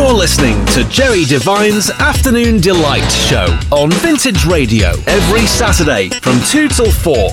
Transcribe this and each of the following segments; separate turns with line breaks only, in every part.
You're listening to Jerry Devine's Afternoon Delight Show on Vintage Radio every Saturday from 2 till 4.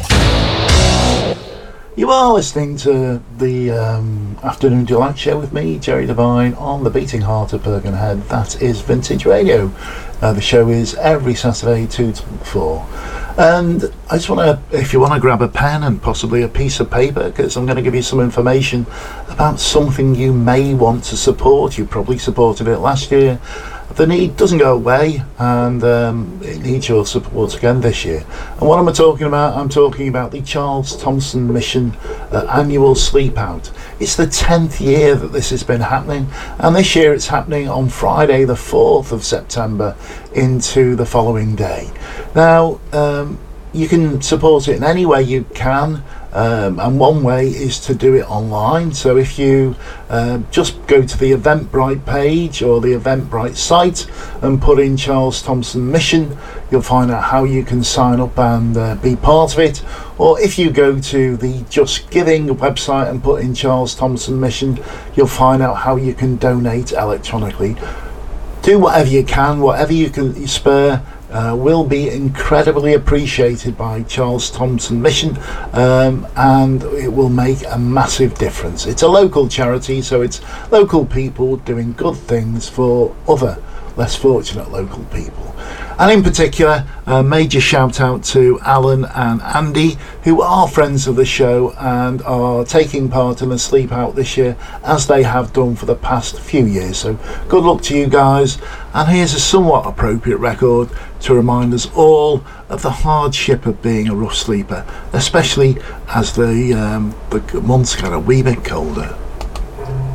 You are listening to the Afternoon Delight Show with me, Jerry Devine, on the beating heart of Birkenhead. That is Vintage Radio. The show is every Saturday 2 till 4. And I just want to, if you want to grab a pen and possibly a piece of paper, because I'm going to give you some information about something you may want to support. You probably supported it last year. The need doesn't go away, and it needs your support again this year. And what am I talking about? I'm talking about the Charles Thompson Mission annual Sleep Out. It's the 10th year that this has been happening, and this year it's happening on Friday the 4th of September into the following day. Now, you can support it in any way you can. And one way is to do it online. So if you just go to the Eventbrite page or the Eventbrite site and put in Charles Thompson Mission, you'll find out how you can sign up and be part of it. Or if you go to the Just Giving website and put in Charles Thompson Mission, you'll find out how you can donate electronically. Do whatever you can, whatever you can spare. Will be incredibly appreciated by Charles Thompson Mission, and it will make a massive difference. It's a local charity, so it's local people doing good things for other less fortunate local people. And in particular, a major shout out to Alan and Andy, who are friends of the show and are taking part in the Sleep Out this year, as they have done for the past few years. So good luck to you guys. And here's a somewhat appropriate record to remind us all of the hardship of being a rough sleeper, especially as the months get a wee bit colder.